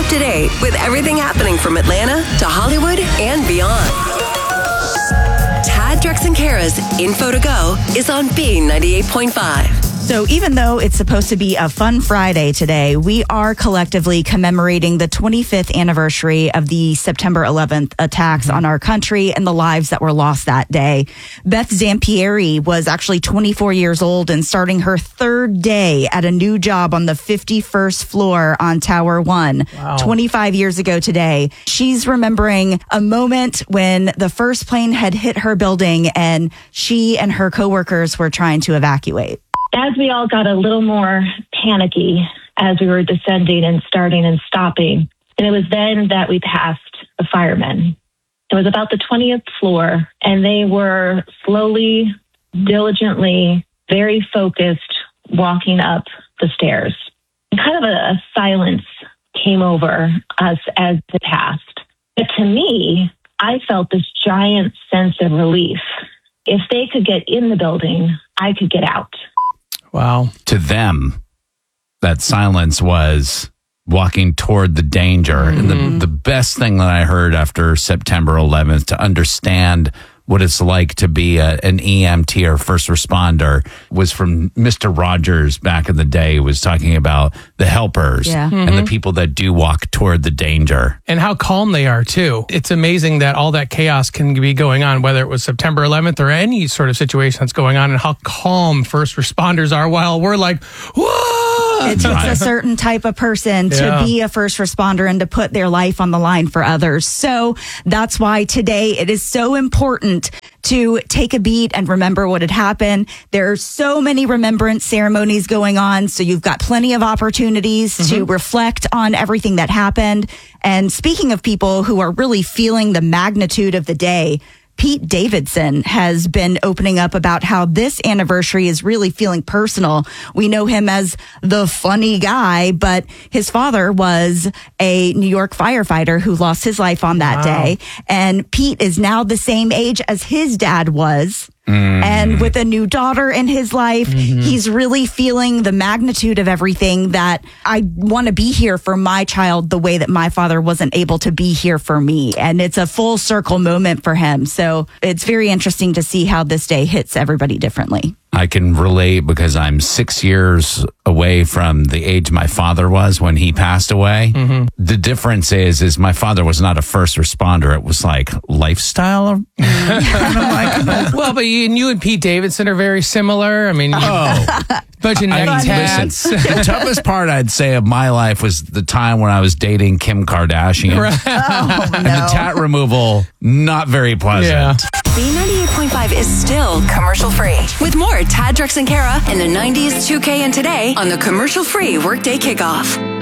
up to date with everything happening from Atlanta to Hollywood and beyond. Tad, Drex, and Kara's Info to Go is on B98.5. So even though it's supposed to be a fun Friday today, we are collectively commemorating the 25th anniversary of the September 11th attacks on our country and the lives that were lost that day. Beth Zampieri was actually 24 years old and starting her third day at a new job on the 51st floor on Tower 1. Wow. 25 years ago today. She's remembering a moment when the first plane had hit her building and she and her coworkers were trying to evacuate. As we all got a little more panicky as we were descending and starting and stopping, and it was then that we passed the firemen. It was about the 20th floor, and they were slowly, diligently, very focused, walking up the stairs. And kind of a silence came over us as it passed. But to me, I felt this giant sense of relief. If they could get in the building, I could get out. Wow. To them, that silence was walking toward the danger. Mm-hmm. And the best thing that I heard after September 11th to understand what it's like to be an EMT or first responder was from Mr. Rogers back in the day, who was talking about the helpers and the people that do walk toward the danger. And how calm they are, too. It's amazing that all that chaos can be going on, whether it was September 11th or any sort of situation that's going on, and how calm first responders are while we're like, whoa! It takes a certain type of person to be a first responder and to put their life on the line for others. So that's why today it is so important to take a beat and remember what had happened. There are so many remembrance ceremonies going on, so you've got plenty of opportunities to reflect on everything that happened. And speaking of people who are really feeling the magnitude of the day, Pete Davidson has been opening up about how this anniversary is really feeling personal. We know him as the funny guy, but his father was a New York firefighter who lost his life on that day. And Pete is now the same age as his dad was. And with a new daughter in his life, he's really feeling the magnitude of everything, that I want to be here for my child the way that my father wasn't able to be here for me. And it's a full circle moment for him. So it's very interesting to see how this day hits everybody differently. I can relate because I'm 6 years away from the age my father was when he passed away. The difference is my father was not a first responder. It was like lifestyle. Well, but you and Pete Davidson are very similar. I mean, bunch of neck tats. The toughest part I'd say of my life was the time when I was dating Kim Kardashian. And the tat removal, not very pleasant. B98.5 is still commercial free. With more Tad, Drex, and Kara in the 90s, 2K, and today on the commercial free Workday Kickoff.